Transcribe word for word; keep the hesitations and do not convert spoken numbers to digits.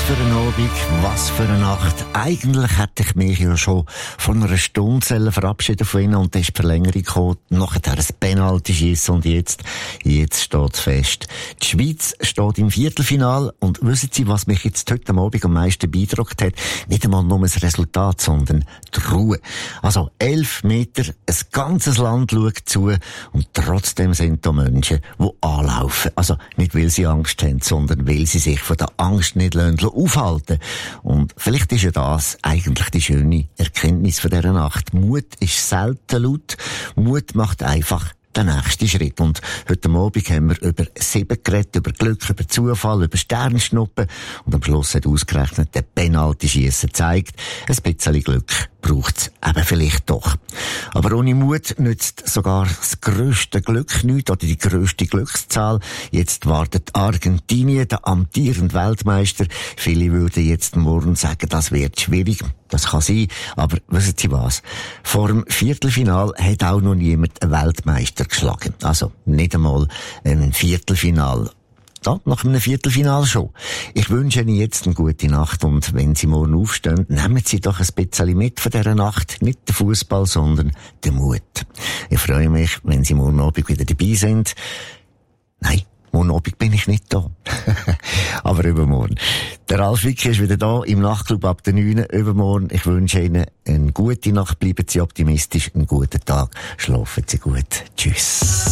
für ein Abend, was für eine Nacht. Eigentlich hätte ich mich ja schon von einer Stunde verabschieden von Ihnen und dann ist die Verlängerung gekommen, nachher ein Penalty schiessen und jetzt, jetzt steht's fest. Die Schweiz steht im Viertelfinale und wissen Sie, was mich jetzt heute Abend am meisten beeindruckt hat? Nicht einmal nur das Resultat, sondern die Ruhe. Also elf Meter, ein ganzes Land schaut zu und trotzdem sind da Menschen, die anlaufen. Also nicht, weil sie Angst haben, sondern weil sie sich von der Angst nicht lassen aufhalten. Und vielleicht ist ja das eigentlich die schöne Erkenntnis von dieser Nacht. Mut ist selten laut. Mut macht einfach den nächsten Schritt. Und heute Abend haben wir über sieben geredet, über Glück, über Zufall, über Sternschnuppen. Und am Schluss hat ausgerechnet der Penalty-Schiessen gezeigt, ein bisschen Glück braucht's eben vielleicht doch. Aber ohne Mut nützt sogar das grösste Glück nichts oder die grösste Glückszahl. Jetzt wartet Argentinien, der amtierende Weltmeister. Viele würden jetzt morgen sagen, das wird schwierig. Das kann sein. Aber wissen Sie was? Vor dem Viertelfinal hat auch noch niemand einen Weltmeister geschlagen. Also nicht einmal ein Viertelfinal. Ja, nach einem Viertelfinal schon. Ich wünsche Ihnen jetzt eine gute Nacht und wenn Sie morgen aufstehen, nehmen Sie doch ein bisschen mit von dieser Nacht. Nicht den Fußball, sondern den Mut. Ich freue mich, wenn Sie morgen Abend wieder dabei sind. Nein, morgen Abend bin ich nicht da. Aber übermorgen. Der Ralf Wicki ist wieder da im Nachtclub ab der neun übermorgen. Ich wünsche Ihnen eine gute Nacht, bleiben Sie optimistisch, einen guten Tag, schlafen Sie gut. Tschüss.